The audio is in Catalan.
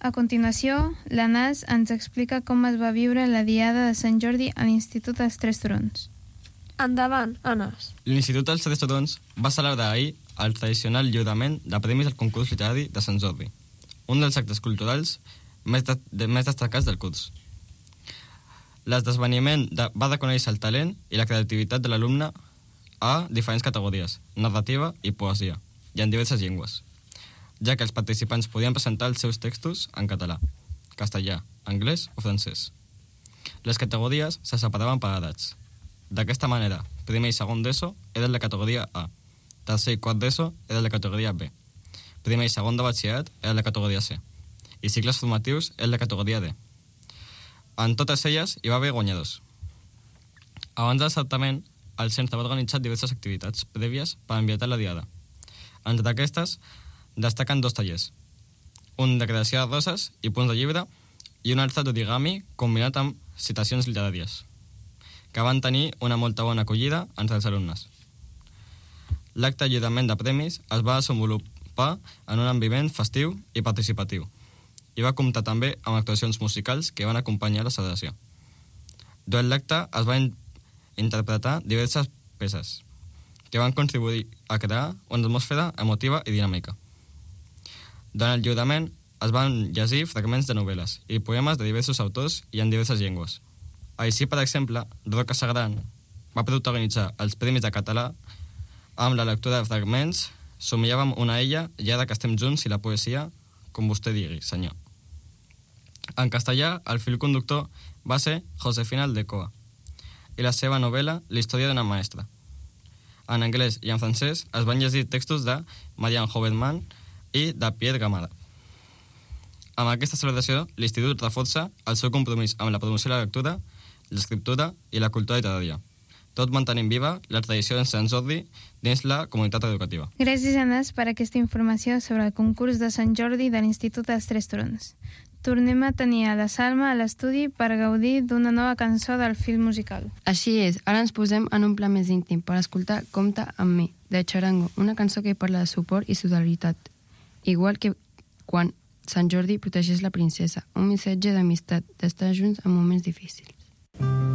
A continuació, l'Anas ens explica com es va viure la Diada de Sant Jordi a l'Institut dels Tres Turons. Endavant, Anas. L'Institut dels Tres Turons va celebrar ahir el tradicional lliurament de premis al concurs literari de Sant Jordi, un dels actes culturals més destacats del curs. L'esdeveniment va reconèixer el talent i la creativitat de l'alumne a diferents categories, narrativa i poesia, i en diverses llengües, ja que els participants podien presentar els seus textos en català, castellà, anglès o francès. Les categories se separaven per edats. D'aquesta manera, primer i segon d'ESO eren la categoria A, tercer i quart d'ESO eren la categoria B, primer i segon de batxillerat eren la categoria C, i cicles formatius eren la categoria D. En totes elles hi va haver guanyadors. Abans del certament, el centre va organitzar diverses activitats prèvies per ambientar la diada. Entre aquestes, destaquen 2 tallers, un de creació de roses i punts de llibre i un altre d'origami combinat amb citacions literàries, que van tenir una molta bona acollida entre els alumnes. L'acte de lliurament de premis es va desenvolupar en un ambient festiu i participatiu i va comptar també amb actuacions musicals que van acompanyar la celebració. Durant l'acte es van interpretar diverses peces que van contribuir a crear una atmosfera emotiva i dinàmica. Durant el lliurament es van llegir fragments de novel·les i poemes de diversos autors i en diverses llengües. Així, per exemple, Roca Sagran va protagonitzar els Premis de Català amb la lectura de fragments Somiàvem una ella i ara que estem junts i la poesia com vostè digui, senyor. En castellà, el fil conductor va ser Josefina Aldecoa i la seva novel·la La història d'una maestra. En anglès i en francès es van llegir textos de Marianne Hoverman i de Pierre Gamada. Amb aquesta celebració, l'Institut reforça el seu compromís amb la promoció de la lectura, l'escriptura i la cultura literària, tot mantenint viva la tradició de Sant Jordi dins la comunitat educativa. Gràcies, Anas, per aquesta informació sobre el concurs de Sant Jordi de l'Institut dels Tres Turons. Tornem a tenir a la Salma a l'estudi per gaudir d'una nova cançó del film musical. Així és, ara ens posem en un pla més íntim per escoltar Compta amb mi, de Charango, una cançó que parla de suport i solidaritat. Igual que quan Sant Jordi protegeix la princesa, un missatge d'amistat, d'estar junts en moments difícils.